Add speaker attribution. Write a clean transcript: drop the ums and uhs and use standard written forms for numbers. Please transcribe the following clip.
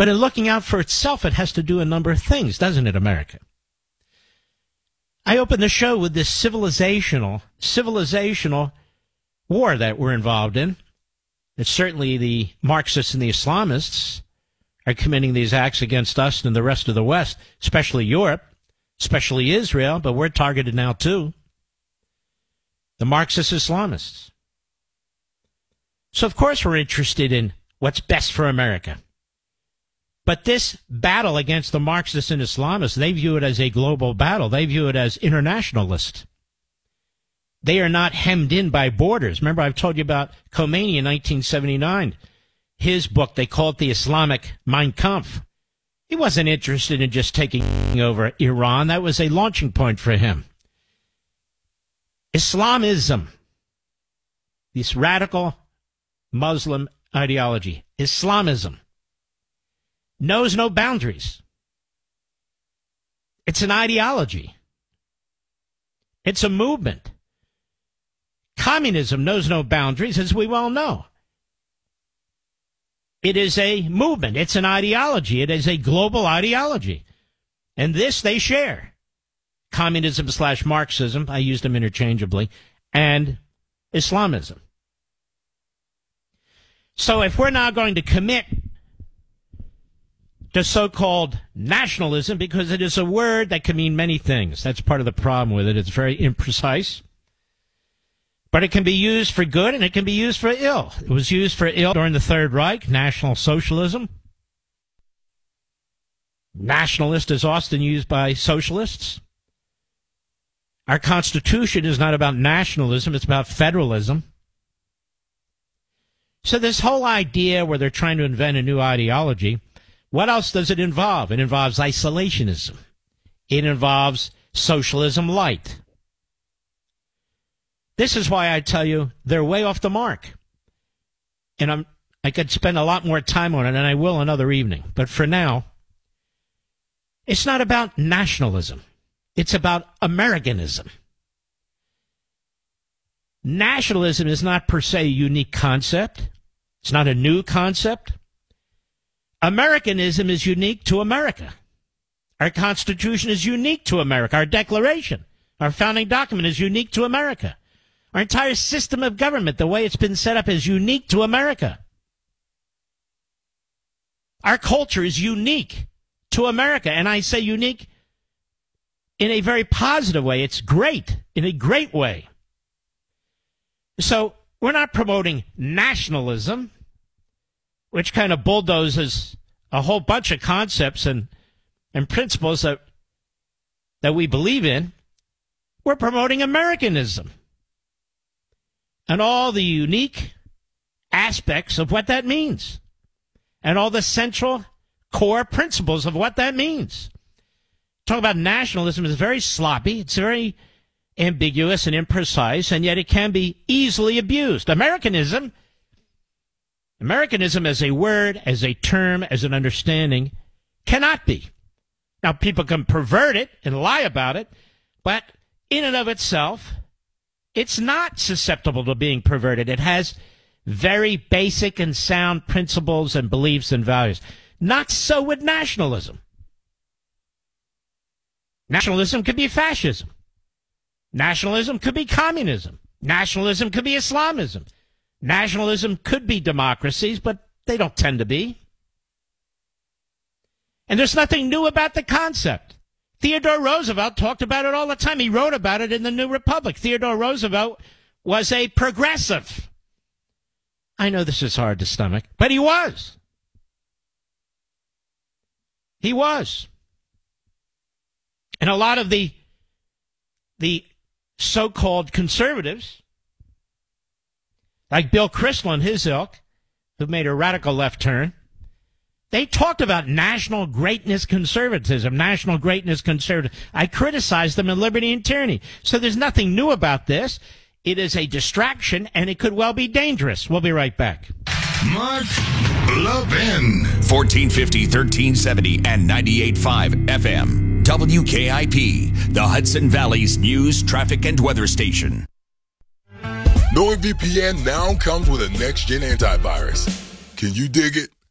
Speaker 1: But in looking out for itself, it has to do a number of things, doesn't it, America? I opened the show with this civilizational war that we're involved in. It's certainly the Marxists and the Islamists are committing these acts against us and the rest of the West, especially Europe, especially Israel, but we're targeted now too. The Marxist Islamists. So, of course, we're interested in what's best for America. But this battle against the Marxists and Islamists, they view it as a global battle. They view it as internationalist. They are not hemmed in by borders. Remember, I've told you about Khomeini in 1979. His book, they call it the Islamic Mein Kampf. He wasn't interested in just taking over Iran. That was a launching point for him. Islamism, this radical Muslim ideology, Islamism, knows no boundaries. It's an ideology. It's a movement. Communism knows no boundaries, as we well know. It is a movement. It's an ideology. It is a global ideology. And this they share. Communism / Marxism, I use them interchangeably, and Islamism. So if we're now going to commit to so-called nationalism, because it is a word that can mean many things. That's part of the problem with it. It's very imprecise. But it can be used for good and it can be used for ill. It was used for ill during the Third Reich, National Socialism. Nationalist is often used by socialists. Our Constitution is not about nationalism, it's about federalism. So this whole idea where they're trying to invent a new ideology, what else does it involve? It involves isolationism. It involves socialism light. This is why I tell you they're way off the mark. And I could spend a lot more time on it, and I will another evening. But for now, it's not about nationalism. It's about Americanism. Nationalism is not per se a unique concept. It's not a new concept. Americanism is unique to America. Our Constitution is unique to America. Our Declaration, our founding document is unique to America. Our entire system of government, the way it's been set up, is unique to America. Our culture is unique to America. And I say unique in a very positive way. It's great, in a great way. So we're not promoting nationalism, which kind of bulldozes a whole bunch of concepts and principles that we believe in. We're promoting Americanism and all the unique aspects of what that means and all the central core principles of what that means. Talk about nationalism is very sloppy. It's very ambiguous and imprecise, and yet it can be easily abused. Americanism as a word, as a term, as an understanding, cannot be. Now, people can pervert it and lie about it, but in and of itself, it's not susceptible to being perverted. It has very basic and sound principles and beliefs and values. Not so with nationalism. Nationalism could be fascism. Nationalism could be communism. Nationalism could be Islamism. Nationalism could be democracies, but they don't tend to be. And there's nothing new about the concept. Theodore Roosevelt talked about it all the time. He wrote about it in The New Republic. Theodore Roosevelt was a progressive. I know this is hard to stomach, but he was. He was. And a lot of the so-called conservatives, like Bill Kristol and his ilk, who made a radical left turn, they talked about national greatness conservatism, national greatness conservatism. I criticized them in Liberty and Tyranny. So there's nothing new about this. It is a distraction, and it could well be dangerous. We'll be right back.
Speaker 2: Mark Levin. 1450, 1370, and 98.5 FM. WKIP, the Hudson Valley's news, traffic, and weather station.
Speaker 3: NordVPN now comes with a next-gen antivirus. Can you dig it?